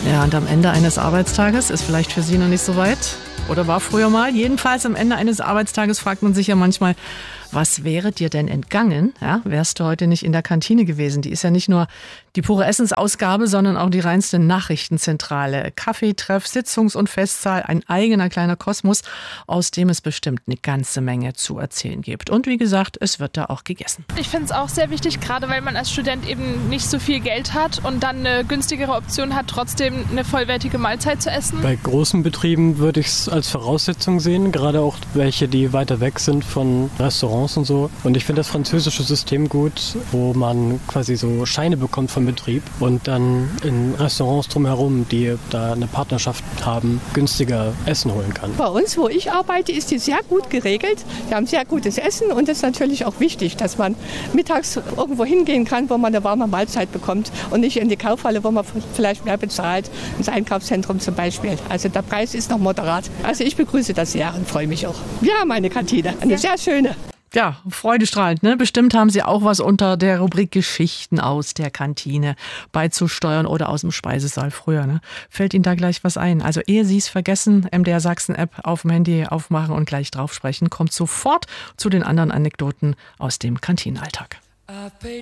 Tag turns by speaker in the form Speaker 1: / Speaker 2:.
Speaker 1: Ja, und am Ende eines Arbeitstages ist vielleicht für Sie noch nicht so weit oder war früher mal. Jedenfalls am Ende eines Arbeitstages fragt man sich ja manchmal, was wäre dir denn entgangen? Ja, wärst du heute nicht in der Kantine gewesen? Die ist ja nicht nur die pure Essensausgabe, sondern auch die reinste Nachrichtenzentrale. Kaffeetreff, Sitzungs- und Festsaal, ein eigener kleiner Kosmos, aus dem es bestimmt eine ganze Menge zu erzählen gibt. Und wie gesagt, es wird da auch gegessen.
Speaker 2: Ich finde es auch sehr wichtig, gerade weil man als Student eben nicht so viel Geld hat und dann eine günstigere Option hat, trotzdem eine vollwertige Mahlzeit zu essen.
Speaker 3: Bei großen Betrieben würde ich es als Voraussetzung sehen, gerade auch welche, die weiter weg sind von Restaurants und so. Und ich finde das französische System gut, wo man quasi so Scheine bekommt vom Betrieb und dann in Restaurants drumherum, die da eine Partnerschaft haben, günstiger Essen holen kann.
Speaker 4: Bei uns, wo ich arbeite, ist die sehr gut geregelt. Wir haben sehr gutes Essen und es ist natürlich auch wichtig, dass man mittags irgendwo hingehen kann, wo man eine warme Mahlzeit bekommt und nicht in die Kaufhalle, wo man vielleicht mehr bezahlt, ins Einkaufszentrum zum Beispiel. Also der Preis ist noch moderat. Also ich begrüße das sehr und freue mich auch. Wir haben eine Kantine, eine sehr schöne.
Speaker 1: Ja, freudestrahlend, ne? Bestimmt haben Sie auch was unter der Rubrik Geschichten aus der Kantine beizusteuern oder aus dem Speisesaal früher, ne? Fällt Ihnen da gleich was ein? Also ehe Sie es vergessen, MDR Sachsen-App auf dem Handy aufmachen und gleich drauf sprechen, kommt sofort zu den anderen Anekdoten aus dem Kantinenalltag.